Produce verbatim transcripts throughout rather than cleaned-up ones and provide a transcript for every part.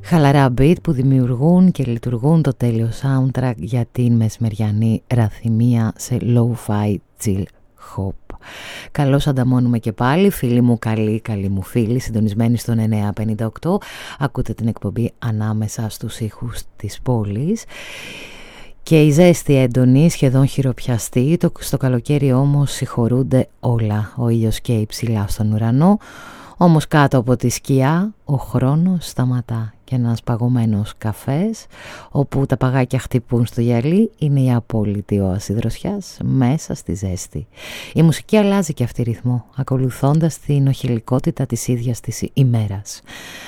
Χαλαρά beat που δημιουργούν και λειτουργούν το τέλειο soundtrack για την μεσημεριανή ραθυμία σε lo-fi chill hop. Καλώς ανταμώνουμε και πάλι, φίλοι μου καλοί, καλοί μου φίλοι, συντονισμένοι στον εννιά πενήντα οκτώ. Ακούτε την εκπομπή ανάμεσα στους ήχους της πόλης. Και η ζέστη έντονη, σχεδόν χειροπιαστή, το, στο καλοκαίρι όμως συγχωρούνται όλα. Ο ήλιος καίει ψηλά στον ουρανό, όμως κάτω από τη σκιά ο χρόνος σταματά και ένας παγωμένος καφές, όπου τα παγάκια χτυπούν στο γυαλί, είναι η απόλυτη όαση δροσιάς μέσα στη ζέστη. Η μουσική αλλάζει και αυτή ρυθμό, ακολουθώντας την οχελικότητα της ίδιας της ημέρας.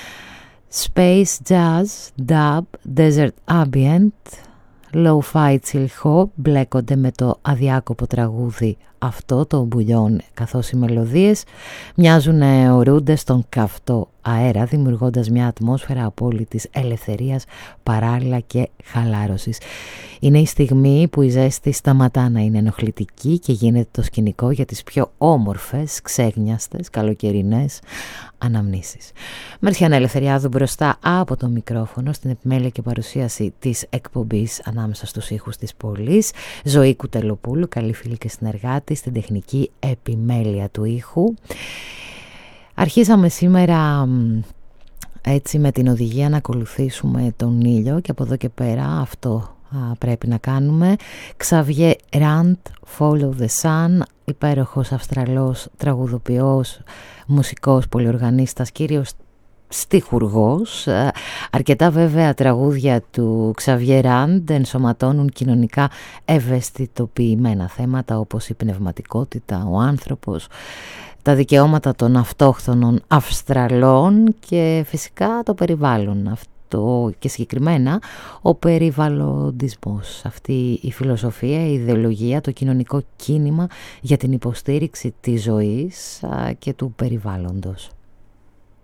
Space Jazz, Dub, Desert Ambient, Lo-Fi Chill Hop μπλέκονται με το αδιάκοπο τραγούδι αυτό το μπουλιόν, καθώς οι μελωδίες μοιάζουν ορούνται στον καυτό αέρα, δημιουργώντας μια ατμόσφαιρα απόλυτης ελευθερίας παράλληλα και χαλάρωσης. Είναι η στιγμή που η ζέστη σταματά να είναι ενοχλητική και γίνεται το σκηνικό για τις πιο όμορφες, ξέγνιαστες, καλοκαιρινές αναμνήσεις. Μερσιανά Ελευθεριάδου μπροστά από το μικρόφωνο στην επιμέλεια και παρουσίαση της εκπομπής ανάμεσα στους ήχους της πόλης. Ζωή Κουτελοπούλου, καλή φίλη και συνεργάτη στην τεχνική επιμέλεια του ήχου. Αρχίσαμε σήμερα έτσι με την οδηγία να ακολουθήσουμε τον ήλιο και από εδώ και πέρα αυτό α, πρέπει να κάνουμε. Xavier Rand, Follow the Sun, υπέροχος Αυστραλός τραγουδοποιός, μουσικός, πολυοργανίστας, κυρίως στιχουργός. Αρκετά βέβαια τραγούδια του Xavier Rand ενσωματώνουν κοινωνικά ευαισθητοποιημένα θέματα όπως η πνευματικότητα, ο άνθρωπος, τα δικαιώματα των αυτόχθονων Αυστραλών και φυσικά το περιβάλλον αυτό και συγκεκριμένα ο περιβαλλοντισμός. Αυτή η φιλοσοφία, η ιδεολογία, το κοινωνικό κίνημα για την υποστήριξη της ζωής και του περιβάλλοντος.